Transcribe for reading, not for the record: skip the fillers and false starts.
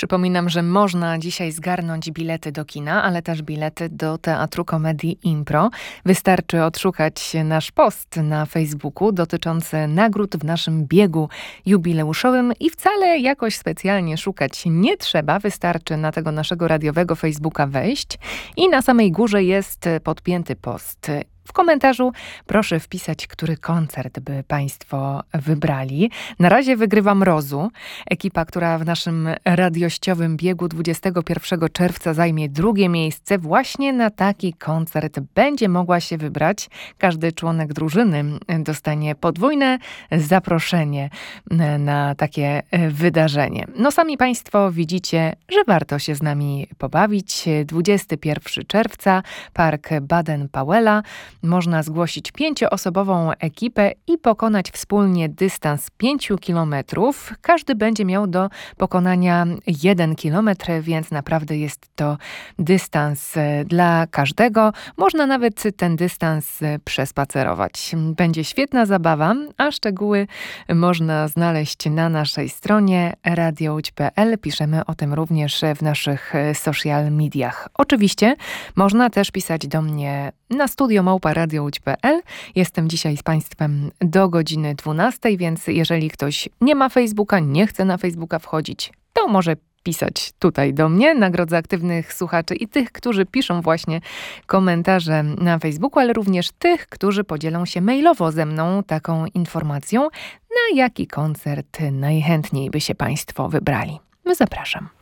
Przypominam, że można dzisiaj zgarnąć bilety do kina, ale też bilety do Teatru Komedii Impro. Wystarczy odszukać nasz post na Facebooku dotyczący nagród w naszym biegu jubileuszowym i wcale jakoś specjalnie szukać nie trzeba. Wystarczy na tego naszego radiowego Facebooka wejść i na samej górze jest podpięty post. W komentarzu proszę wpisać, który koncert by Państwo wybrali. Na razie wygrywa Mrozu. Ekipa, która w naszym radiościowym biegu 21 czerwca zajmie drugie miejsce, właśnie na taki koncert będzie mogła się wybrać. Każdy członek drużyny dostanie podwójne zaproszenie na takie wydarzenie. No sami Państwo widzicie, że warto się z nami pobawić. 21 czerwca, Park Baden-Powella. Można zgłosić 5-osobową ekipę i pokonać wspólnie dystans 5 kilometrów. Każdy będzie miał do pokonania 1 kilometr, więc naprawdę jest to dystans dla każdego. Można nawet ten dystans przespacerować. Będzie świetna zabawa, a szczegóły można znaleźć na naszej stronie radiołódź.pl. Piszemy o tym również w naszych social mediach. Oczywiście można też pisać do mnie na studio@radiołódź.pl. Jestem dzisiaj z Państwem do godziny 12, więc jeżeli ktoś nie ma Facebooka, nie chce na Facebooka wchodzić, to może pisać tutaj do mnie. Nagrodzę aktywnych słuchaczy i tych, którzy piszą właśnie komentarze na Facebooku, ale również tych, którzy podzielą się mailowo ze mną taką informacją, na jaki koncert najchętniej by się Państwo wybrali. Zapraszam.